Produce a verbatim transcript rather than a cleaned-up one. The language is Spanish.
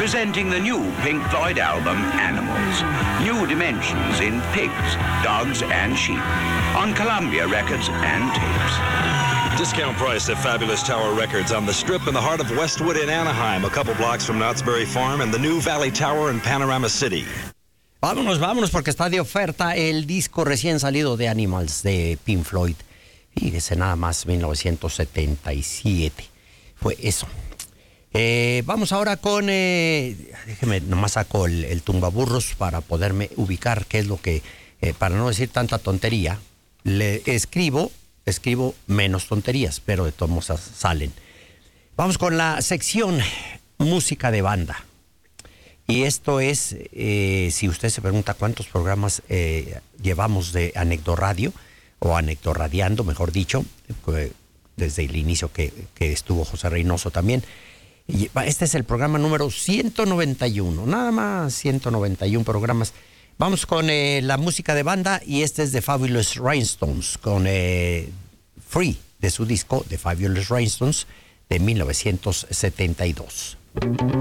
presenting the new Pink Floyd album, Animals. New dimensions in pigs, dogs, and sheep. On Columbia Records and Tapes. Discount price at Fabulous Tower Records on the Strip in the heart of Westwood in Anaheim, a couple blocks from Knott's Berry Farm, and the new Valley Tower in Panorama City. Vámonos, vámonos, porque está de oferta el disco recién salido de Animals de Pink Floyd. Fíjese nada más, mil novecientos setenta y siete. Fue eso. Eh, vamos ahora con... Eh, déjeme, nomás saco el, el tumbaburros para poderme ubicar qué es lo que... Eh, para no decir tanta tontería, le escribo, escribo menos tonterías, pero de todos modos salen. Vamos con la sección música de banda. Y esto es, eh, si usted se pregunta cuántos programas eh, llevamos de Anecdoradio, o Anecdoradiando, mejor dicho, eh, desde el inicio que, que estuvo José Reynoso también. Y este es el programa número ciento noventa y uno, nada más ciento noventa y uno programas. Vamos con eh, la música de banda, y este es de Fabulous Rhinestones, con eh, Free, de su disco The Fabulous Rhinestones de mil novecientos setenta y dos.